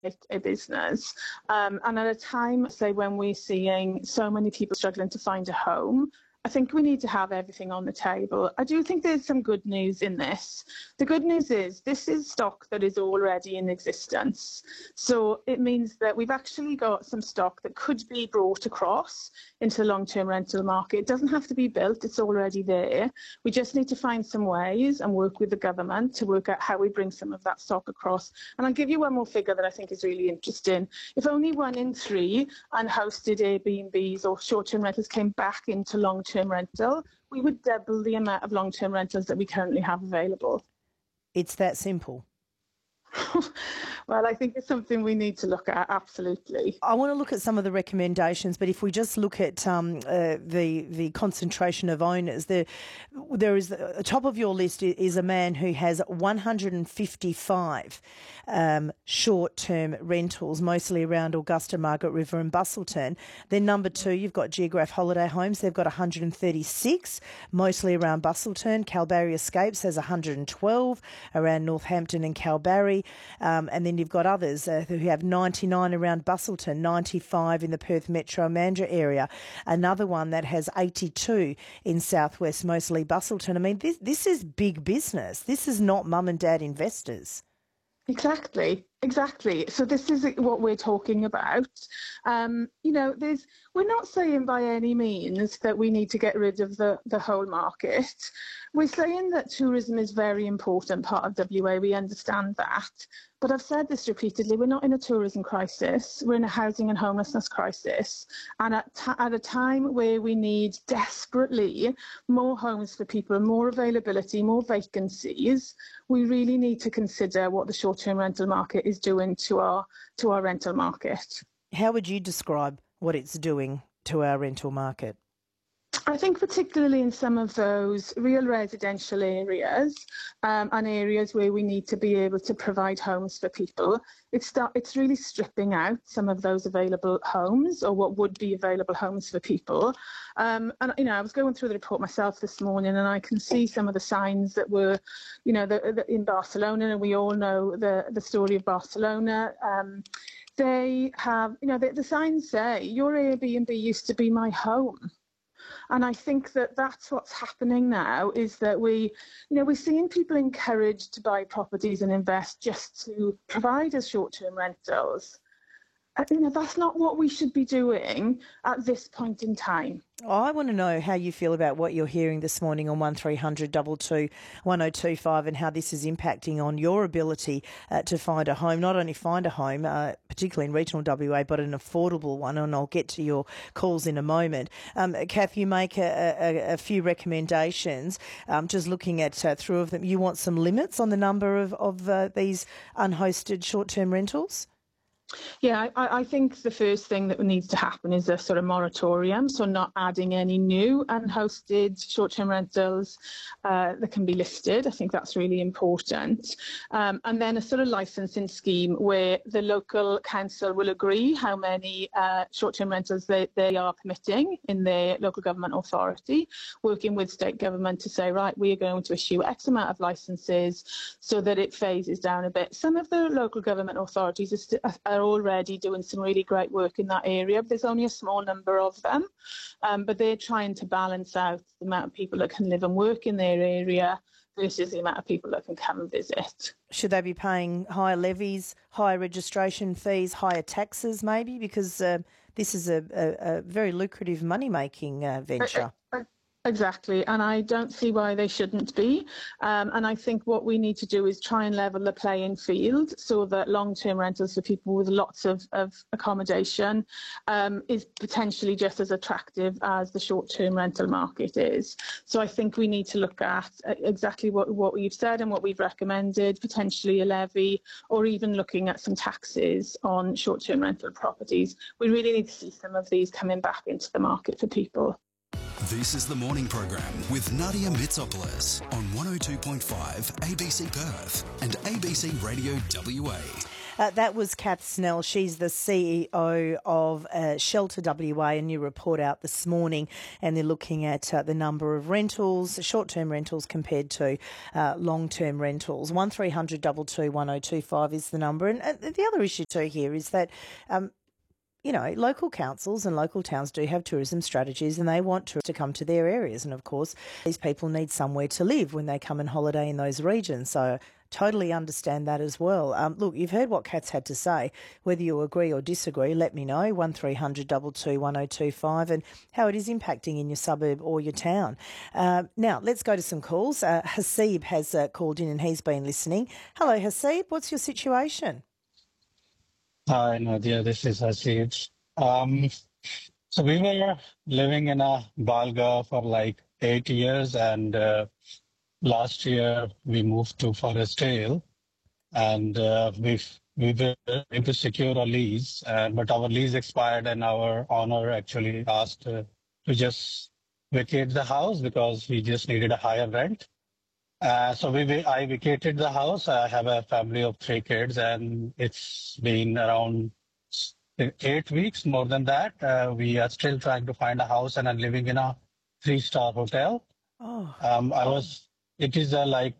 a business. And at a time, say, when we're seeing so many people struggling to find a home, I think we need to have everything on the table. I do think there's some good news in this. The good news is this is stock that is already in existence. So it means that we've actually got some stock that could be brought across into the long-term rental market. It doesn't have to be built, it's already there. We just need to find some ways and work with the government to work out how we bring some of that stock across. And I'll give you one more figure that I think is really interesting. If only 1 in 3 unhosted Airbnbs or short-term rentals came back into long-term rental, we would double the amount of long-term rentals that we currently have available. It's that simple. Well, I think it's something we need to look at, absolutely. I want to look at some of the recommendations, but if we just look at the concentration of owners, there is the top of your list is a man who has 155 short-term rentals, mostly around Augusta, Margaret River and Busselton. Then number 2, you've got Geograph Holiday Homes. They've got 136, mostly around Busselton. Kalbarri Escapes has 112 around Northampton and Kalbarri. And then you've got others who have 99 around Busselton, 95 in the Perth Metro Mandurah area, another one that has 82 in southwest, mostly Busselton. I mean, this is big business. This is not mum and dad investors. Exactly. So this is what we're talking about. We're not saying by any means that we need to get rid of the whole market. We're saying that tourism is a very important part of WA. We understand that. But I've said this repeatedly, we're not in a tourism crisis. We're in a housing and homelessness crisis. And at a time where we need desperately more homes for people, more availability, more vacancies, we really need to consider what the short-term rental market is doing to our rental market. How would you describe what it's doing to our rental market? I think particularly in some of those real residential areas and areas where we need to be able to provide homes for people, it's really stripping out some of those available homes or what would be available homes for people. I was going through the report myself this morning and I can see some of the signs that were, in Barcelona, and we all know the story of Barcelona. They have, the signs say, your Airbnb used to be my home. And I think that that's what's happening now is that we're seeing people encouraged to buy properties and invest just to provide us short-term rentals. That's not what we should be doing at this point in time. I want to know how you feel about what you're hearing this morning on 1300 22 1025 and how this is impacting on your ability to find a home, not only find a home, particularly in regional WA, but an affordable one, and I'll get to your calls in a moment. Kath, you make a few recommendations. Just looking at through of them, you want some limits on the number of these unhosted short-term rentals? Yeah, I think the first thing that needs to happen is a sort of moratorium, so not adding any new unhosted short-term rentals that can be listed. I think that's really important. And then a sort of licensing scheme where the local council will agree how many short-term rentals they are permitting in their local government authority, working with state government to say, right, we are going to issue X amount of licences so that it phases down a bit. Some of the local government authorities are already doing some really great work in that area. There's only a small number of them, but they're trying to balance out the amount of people that can live and work in their area versus the amount of people that can come and visit. Should they be paying higher levies, higher registration fees, higher taxes maybe? Because this is a very lucrative money-making venture. Exactly, and I don't see why they shouldn't be. And I think what we need to do is try and level the playing field so that long-term rentals for people with lots of accommodation is potentially just as attractive as the short-term rental market is. So I think we need to look at exactly what we've said and what we've recommended, potentially a levy or even looking at some taxes on short-term rental properties. We really need to see some of these coming back into the market for people. This is the morning program with Nadia Mitsopoulos on 102.5 ABC Perth and ABC Radio WA. That was Kath Snell. She's the CEO of Shelter WA. A new report out this morning, and they're looking at the number of rentals, short-term rentals compared to long-term rentals. 1300 22 1025 is the number. And the other issue too here is that local councils and local towns do have tourism strategies, and they want tourists to come to their areas. And of course, these people need somewhere to live when they come and holiday in those regions. So totally understand that as well. Look, you've heard what Kat's had to say. Whether you agree or disagree, let me know. 1300 22 1025 and how it is impacting in your suburb or your town. Now, let's go to some calls. Hasib has called in and he's been listening. Hello, Hasib. What's your situation? Hi, Nadia. This is Hasib. So we were living in a Balga for like 8 years, and last year we moved to Forestdale, and we were able to secure a lease, but our lease expired, and our owner actually asked to just vacate the house because we just needed a higher rent. So I vacated the house. I have a family of 3 kids, and it's been around 8 weeks, more than that. We are still trying to find a house, and I'm living in a 3-star hotel. It is like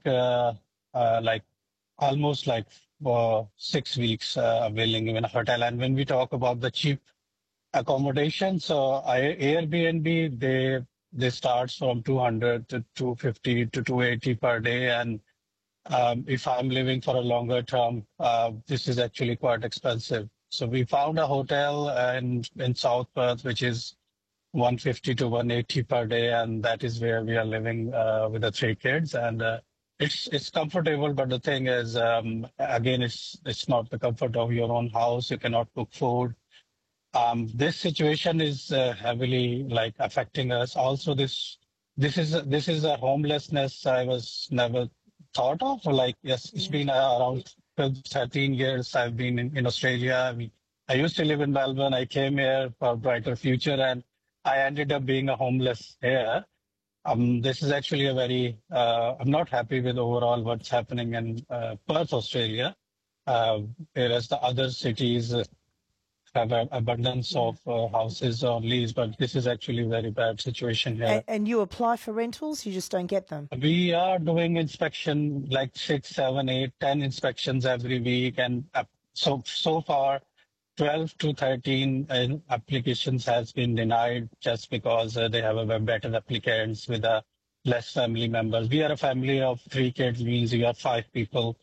almost like 6 weeks living in a hotel. And when we talk about the cheap accommodation, so Airbnb, they start from 200 to 250 to 280 per day. And if I'm living for a longer term, this is actually quite expensive. So we found a hotel in South Perth, which is 150 to 180 per day. And that is where we are living with the 3 kids. And it's comfortable. But the thing is, again, it's not the comfort of your own house. You cannot cook food. This situation is heavily affecting us. Also, this is a homelessness I was never thought of. It's been around 12, 13 years I've been in Australia. I used to live in Melbourne. I came here for a brighter future, and I ended up being a homeless here. This is actually I'm not happy with overall what's happening in Perth, Australia, whereas the other cities have an abundance of houses on lease, but this is actually a very bad situation here. And you apply for rentals, you just don't get them? We are doing inspection, like 6, 7, 8, 10 inspections every week. And so far, 12 to 13 applications has been denied just because they have a better applicants with less family members. We are a family of 3 kids, means we are 5 people.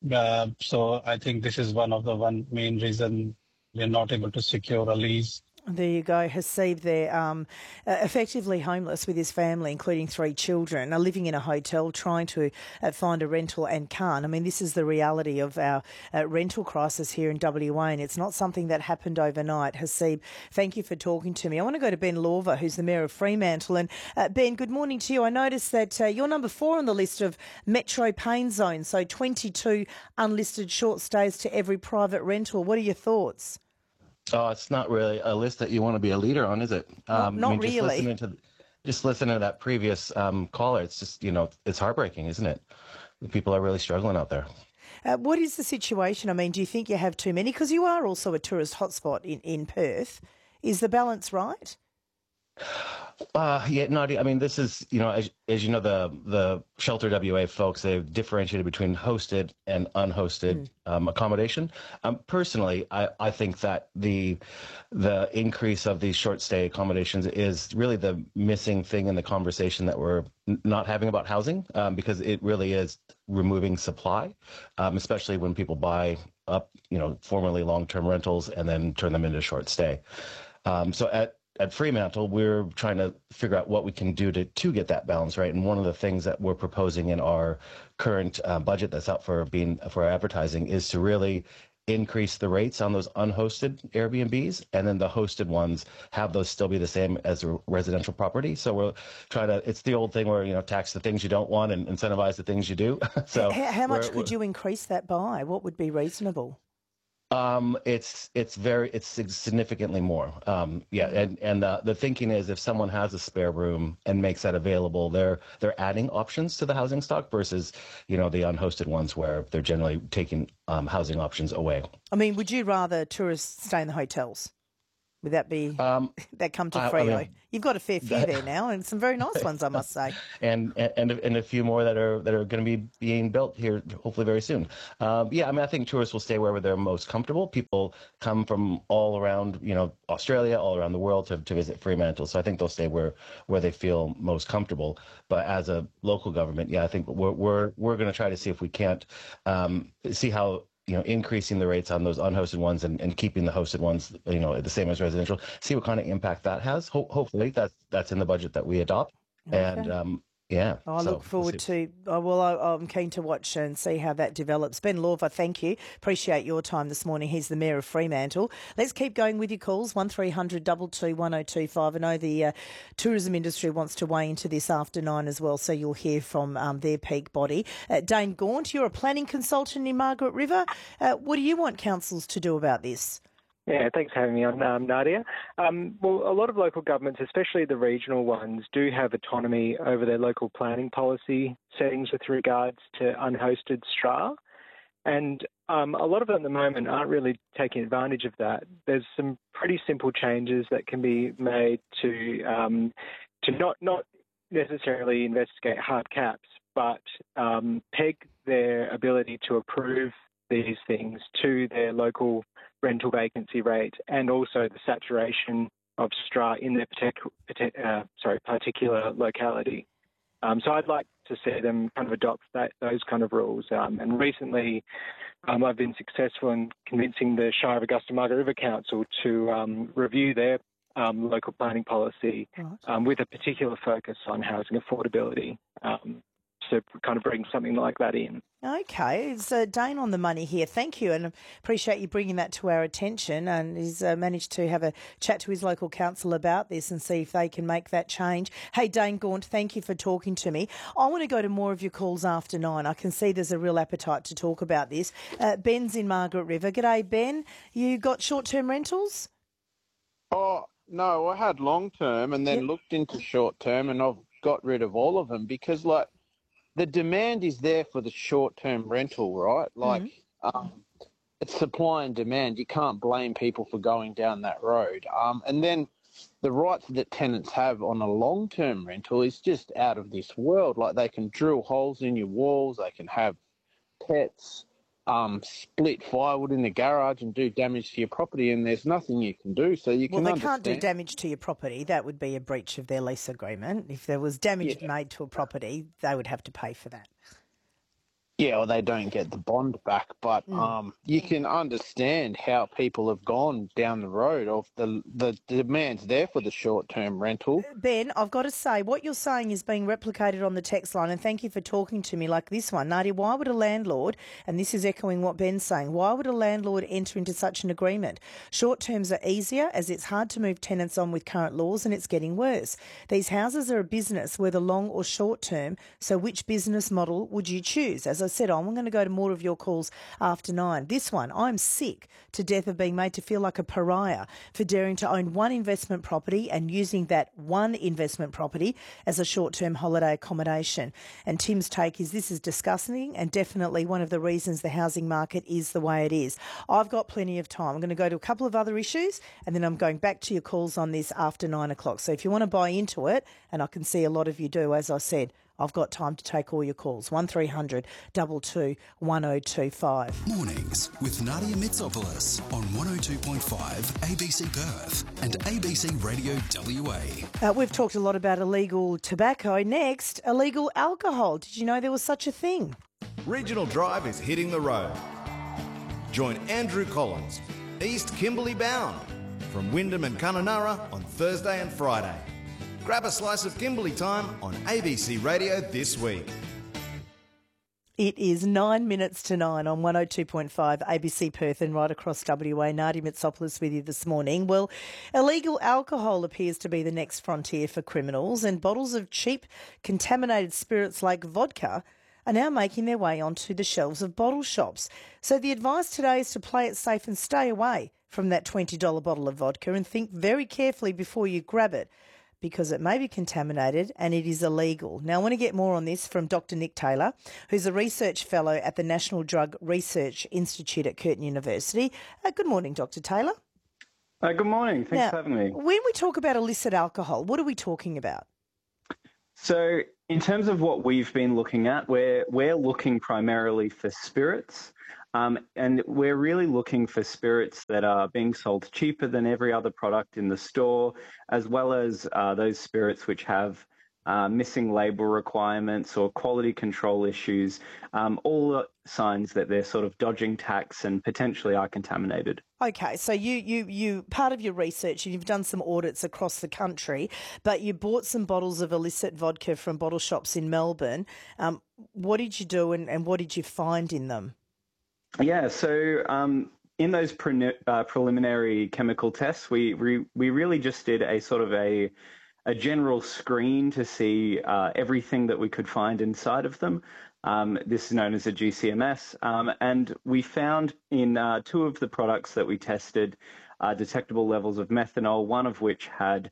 So I think this is one main reason we're not able to secure a lease. There you go. Hasib there, effectively homeless with his family, including 3 children, are living in a hotel trying to find a rental and can't. I mean, this is the reality of our rental crisis here in WA, and it's not something that happened overnight. Hasib, thank you for talking to me. I want to go to Ben Lorver, who's the Mayor of Fremantle. And Ben, good morning to you. I noticed that you're number 4 on the list of Metro Pain Zones, so 22 unlisted short stays to every private rental. What are your thoughts? Oh, it's not really a list that you want to be a leader on, is it? Not really. Just listening to that previous caller, it's just, it's heartbreaking, isn't it? People are really struggling out there. What is the situation? I mean, do you think you have too many? Because you are also a tourist hotspot in Perth. Is the balance right? Yeah, no, I mean, this is, as you know, the Shelter WA folks, they've differentiated between hosted and unhosted accommodation. Personally, I think that the increase of these short stay accommodations is really the missing thing in the conversation that we're not having about housing, because it really is removing supply, especially when people buy up, formerly long-term rentals and then turn them into short stay. So at Fremantle, we're trying to figure out what we can do to get that balance right. And one of the things that we're proposing in our current budget that's out for advertising is to really increase the rates on those unhosted Airbnbs, and then the hosted ones have those still be the same as a residential property. So we're trying to, it's the old thing where, tax the things you don't want and incentivize the things you do. So how much could you increase that by? What would be reasonable? It's significantly more. And the thinking is if someone has a spare room and makes that available, they're adding options to the housing stock versus, the unhosted ones where they're generally taking housing options away. I mean, would you rather tourists stay in the hotels? Would that be that come to Freo? You've got a fair few there now, and some very nice ones, I must say. And a few more that are going to be being built here, hopefully very soon. I think tourists will stay wherever they're most comfortable. People come from all around, Australia, all around the world to visit Fremantle. So I think they'll stay where they feel most comfortable. But as a local government, I think we're going to try to see if we can't see how. Increasing the rates on those unhosted ones and keeping the hosted ones, the same as residential. See what kind of impact that has. Hopefully, that's in the budget that we adopt. Okay. And I look forward to. I'm keen to watch and see how that develops. Ben Lorver, thank you. Appreciate your time this morning. He's the Mayor of Fremantle. Let's keep going with your calls. 1300 22 1025. I know the tourism industry wants to weigh into this after 9 as well, so you'll hear from their peak body. Dane Gaunt, you're a planning consultant in Margaret River. What do you want councils to do about this? Yeah, thanks for having me on, Nadia. Well, a lot of local governments, especially the regional ones, do have autonomy over their local planning policy settings with regards to unhosted STRA. And a lot of them at the moment aren't really taking advantage of that. There's some pretty simple changes that can be made to not necessarily investigate hard caps, but peg their ability to approve these things to their local rental vacancy rate and also the saturation of STRA in their particular locality. So I'd like to see them kind of adopt those kind of rules. And recently I've been successful in convincing the Shire of Augusta Margaret River Council to review their local planning policy with a particular focus on housing affordability. To kind of bring something like that in. Okay, it's Dane on the money here. Thank you, and appreciate you bringing that to our attention. And he's managed to have a chat to his local council about this and see if they can make that change. Hey, Dane Gaunt, thank you for talking to me. I want to go to more of your calls after 9. I can see there's a real appetite to talk about this. Ben's in Margaret River. G'day, Ben. You got short-term rentals? Oh, no, I had long-term and then looked into short-term and I've got rid of all of them because, the demand is there for the short-term rental, right? It's supply and demand. You can't blame people for going down that road. And then the rights that tenants have on a long-term rental is just out of this world. Like they can drill holes in your walls, they can have pets, split firewood in the garage and do damage to your property, and there's nothing you can do. So they can't do damage to your property. That would be a breach of their lease agreement. If there was damage made to a property, they would have to pay for that. Yeah, or they don't get the bond back. But you can understand how people have gone down the road of the demands there for the short-term rental. Ben, I've got to say, what you're saying is being replicated on the text line, and thank you for talking to me like this one. Nadia, why would a landlord, and this is echoing what Ben's saying, why would a landlord enter into such an agreement? Short terms are easier as it's hard to move tenants on with current laws and it's getting worse. These houses are a business, whether long or short term, so which business model would you choose? As I said, I'm going to go to more of your calls after 9. This one, I'm sick to death of being made to feel like a pariah for daring to own one investment property and using that one investment property as a short-term holiday accommodation. And Tim's take is this is disgusting and definitely one of the reasons the housing market is the way it is. I've got plenty of time. I'm going to go to a couple of other issues and then I'm going back to your calls on this after 9 o'clock. So if you want to buy into it, and I can see a lot of you do, as I said, I've got time to take all your calls. 1300 22 1025. Mornings with Nadia Mitsopoulos on 102.5 ABC Perth and ABC Radio WA. We've talked a lot about illegal tobacco. Next, illegal alcohol. Did you know there was such a thing? Regional Drive is hitting the road. Join Andrew Collins, East Kimberley bound, from Wyndham and Kununurra on Thursday and Friday. Grab a slice of Kimberley time on ABC Radio this week. It is 9 minutes to 9 on 102.5 ABC Perth and right across WA. Nadia Mitsopoulos with you this morning. Well, illegal alcohol appears to be the next frontier for criminals, and bottles of cheap, contaminated spirits like vodka are now making their way onto the shelves of bottle shops. So the advice today is to play it safe and stay away from that $20 bottle of vodka and think very carefully before you grab it, because it may be contaminated and it is illegal. Now, I want to get more on this from Dr. Nick Taylor, who's a research fellow at the National Drug Research Institute at Curtin University. Good morning, Dr. Taylor. Good morning. Thanks for having me. When we talk about illicit alcohol, what are we talking about? So in terms of what we've been looking at, we're looking primarily for spirits. And we're really looking for spirits that are being sold cheaper than every other product in the store, as well as those spirits which have missing label requirements or quality control issues, all signs that they're sort of dodging tax and potentially are contaminated. Okay, so you part of your research, you've done some audits across the country, but you bought some bottles of illicit vodka from bottle shops in Melbourne. What did you do and what did you find in them? Yeah, so in those preliminary chemical tests, we really just did a sort of a general screen to see everything that we could find inside of them. This is known as a GCMS, and we found in two of the products that we tested detectable levels of methanol, one of which had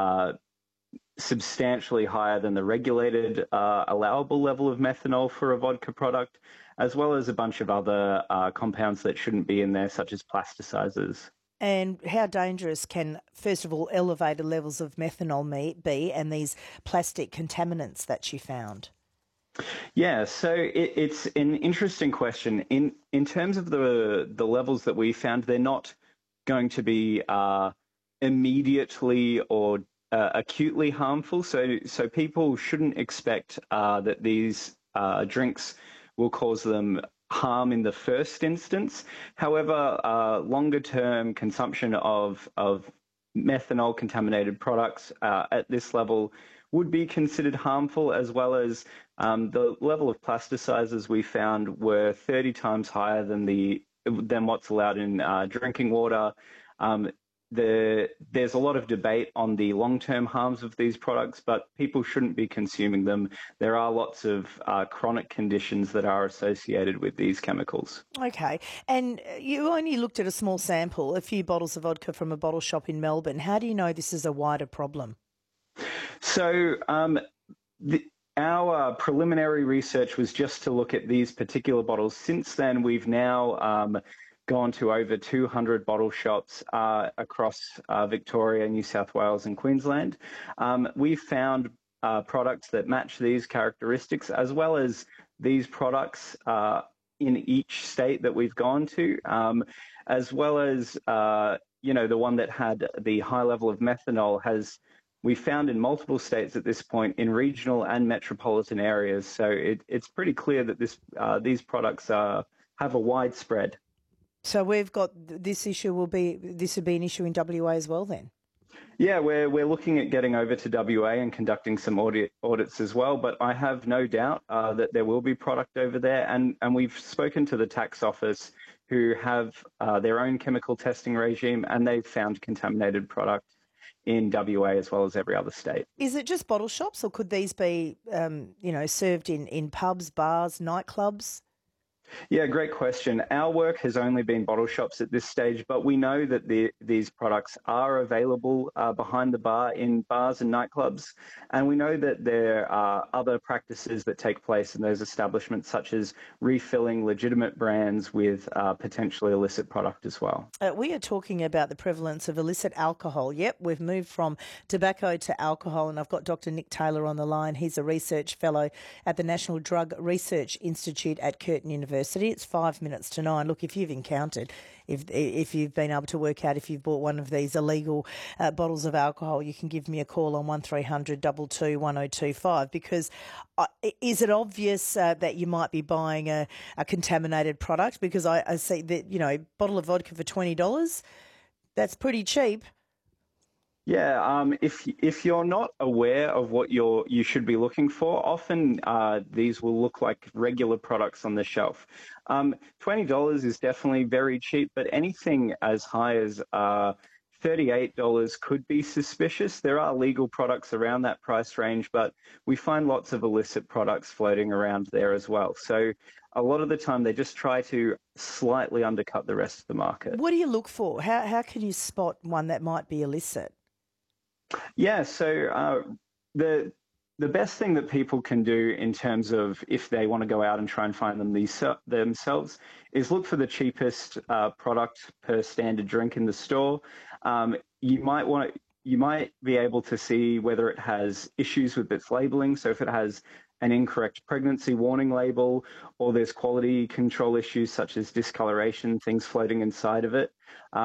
substantially higher than the regulated allowable level of methanol for a vodka product, as well as a bunch of other compounds that shouldn't be in there, such as plasticizers. And how dangerous can, first of all, elevated levels of methanol be, and these plastic contaminants that you found? Yeah, so it's an interesting question. In terms of the levels that we found, they're not going to be immediately or acutely harmful. So people shouldn't expect that these drinks will cause them harm in the first instance. However, longer-term consumption of methanol-contaminated products at this level would be considered harmful, as well as the level of plasticizers we found were 30 times higher than what's allowed in drinking water. There's a lot of debate on the long-term harms of these products, but people shouldn't be consuming them. There are lots of chronic conditions that are associated with these chemicals. Okay. And you only looked at a small sample, a few bottles of vodka from a bottle shop in Melbourne. How do you know this is a wider problem? So our preliminary research was just to look at these particular bottles. Since then, we've now gone to over 200 bottle shops across Victoria, New South Wales and Queensland. We've found products that match these characteristics, as well as these products in each state that we've gone to, as well as, the one that had the high level of methanol we found in multiple states at this point, in regional and metropolitan areas. So it's pretty clear that these products have a wide spread. So we've got this would be an issue in WA as well then? Yeah, we're looking at getting over to WA and conducting some audits as well, but I have no doubt that there will be product over there, and we've spoken to the tax office, who have their own chemical testing regime, and they've found contaminated product in WA as well as every other state. Is it just bottle shops, or could these be served in pubs, bars, nightclubs? Yeah, great question. Our work has only been bottle shops at this stage, but we know that these products are available behind the bar in bars and nightclubs. And we know that there are other practices that take place in those establishments, such as refilling legitimate brands with potentially illicit product as well. We are talking about the prevalence of illicit alcohol. Yep, we've moved from tobacco to alcohol, and I've got Dr. Nick Taylor on the line. He's a research fellow at the National Drug Research Institute at Curtin University. It's 5 minutes to 9. Look, if you've encountered, if you've been able to work out if you've bought one of these illegal bottles of alcohol, you can give me a call on 1300 22 1025, because is it obvious that you might be buying a contaminated product? Because I see that, a bottle of vodka for $20, that's pretty cheap. Yeah, if you're not aware of what you should be looking for, often these will look like regular products on the shelf. $20 is definitely very cheap, but anything as high as $38 could be suspicious. There are legal products around that price range, but we find lots of illicit products floating around there as well. So a lot of the time they just try to slightly undercut the rest of the market. What do you look for? How can you spot one that might be illicit? Yeah, so the best thing that people can do in terms of if they want to go out and try and find them themselves is look for the cheapest product per standard drink in the store. You might be able to see whether it has issues with its labeling. So if it has an incorrect pregnancy warning label, or there's quality control issues such as discoloration, things floating inside of it.